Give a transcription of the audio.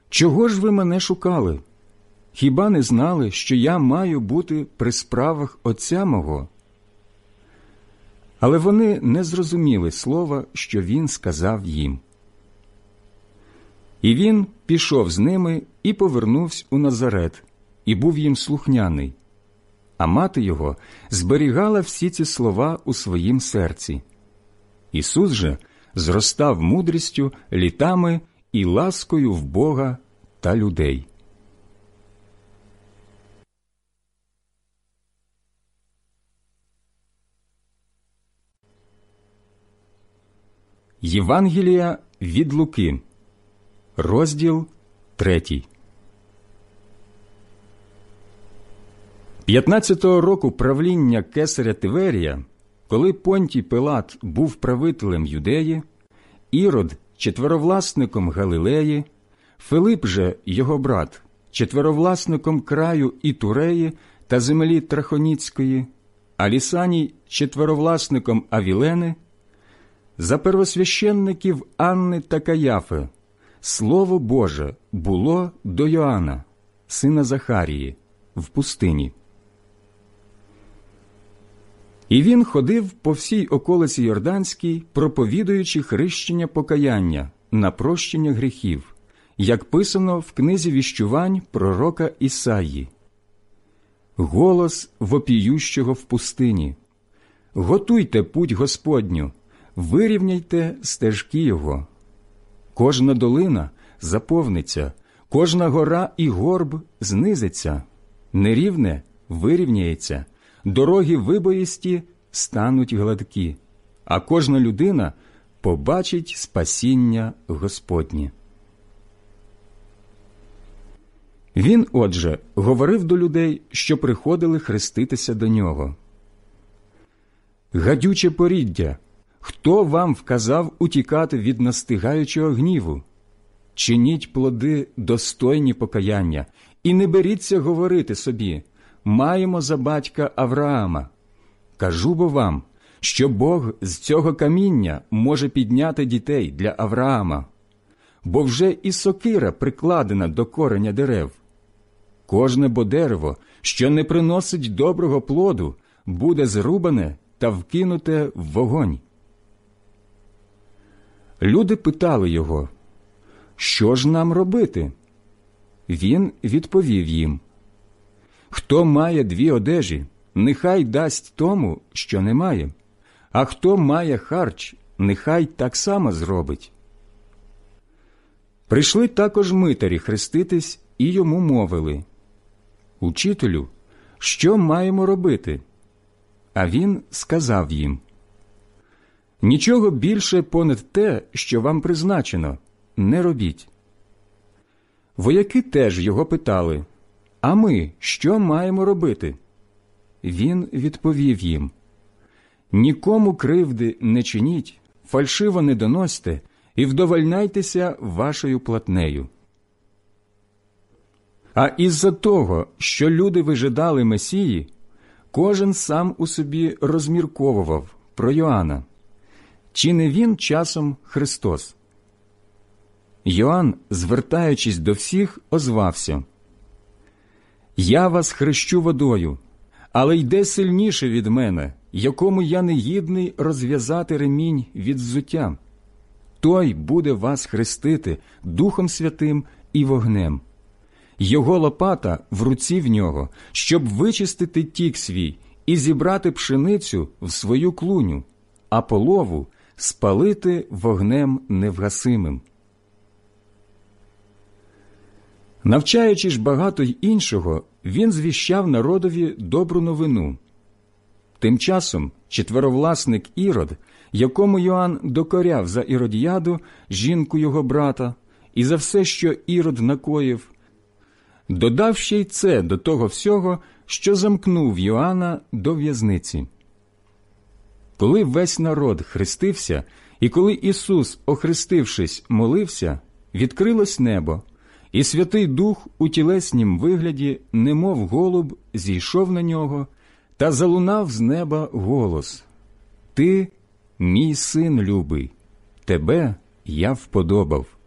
чого ж ви мене шукали? Хіба не знали, що я маю бути при справах Отця мого?» Але вони не зрозуміли слова, що він сказав їм. І він пішов з ними і повернувся у Назарет, і був їм слухняний. А мати його зберігала всі ці слова у своїм серці. Ісус же зростав мудрістю, літами і ласкою в Бога та людей. Євангелія від Луки, розділ 3. 15-го року правління кесаря Тиверія, коли Понтій Пилат був правителем Юдеї, Ірод – четверовласником Галилеї, Филип же, його брат, четверовласником краю Ітуреї та землі Трахоніцької, а Лісаній – четверовласником Авілени, за первосвященників Анни та Каяфи Слово Боже було до Йоанна, сина Захарії, в пустині. І він ходив по всій околиці Йорданській, проповідуючи хрещення покаяння на прощення гріхів, як писано в книзі віщувань пророка Ісаї. Голос вопіющого в пустині: «Готуйте путь Господню, вирівняйте стежки Його. Кожна долина заповниться, кожна гора і горб знизиться, нерівне вирівняється, дороги вибоїсті стануть гладкі, а кожна людина побачить спасіння Господнє». Він, отже, говорив до людей, що приходили хреститися до нього. «Гадюче поріддя! Хто вам вказав утікати від настигаючого гніву? Чиніть плоди, достойні покаяння, і не беріться говорити собі: маємо за батька Авраама. Кажу бо вам, що Бог з цього каміння може підняти дітей для Авраама. Бо вже і сокира прикладена до кореня дерев. Кожне бо дерево, що не приносить доброго плоду, буде зрубане та вкинуте в вогонь». Люди питали його: «Що ж нам робити?» Він відповів їм: «Хто має 2 одежі, нехай дасть тому, що не має, а хто має харч, нехай так само зробить». Прийшли також митарі хреститись і йому мовили: «Учителю, що маємо робити?» А він сказав їм: «Нічого більше понад те, що вам призначено, не робіть». Вояки теж його питали: «А ми що маємо робити?» Він відповів їм: «Нікому кривди не чиніть, фальшиво не доносьте і вдовольняйтеся вашою платнею». А із-за того, що люди вижидали Месії, кожен сам у собі розмірковував про Йоанна, чи не він часом Христос. Йоанн, звертаючись до всіх, озвався: «Я вас хрещу водою, але йде сильніше від мене, якому я не гідний розв'язати ремінь від взуття. Той буде вас хрестити Духом Святим і вогнем. Його лопата в руці в нього, щоб вичистити тік свій і зібрати пшеницю в свою клуню, а полову спалити вогнем невгасимим». Навчаючи ж багато й іншого, він звіщав народові добру новину. Тим часом четверовласник Ірод, якому Йоанн докоряв за Іродіаду, жінку його брата, і за все, що Ірод накоїв, додав ще й це до того всього, що замкнув Йоанна до в'язниці. Коли весь народ хрестився, і коли Ісус, охрестившись, молився, відкрилось небо, і Святий Дух у тілеснім вигляді, немов голуб, зійшов на нього, та залунав з неба голос: «Ти, мій син любий, тебе я вподобав».